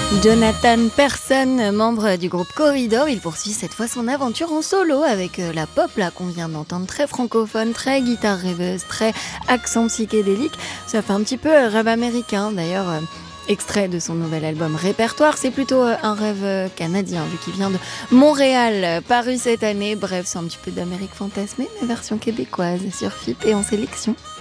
Jonathan Persson, membre du groupe Corridor, il poursuit cette fois son aventure en solo avec la pop là qu'on vient d'entendre, très francophone, très guitare rêveuse, très accent psychédélique. Ça fait un petit peu rêve américain d'ailleurs. Extrait de son nouvel album Répertoire, c'est plutôt un rêve canadien vu qu'il vient de Montréal, paru cette année. Bref, c'est un petit peu d'Amérique fantasmée mais version québécoise sur FIP et en sélection.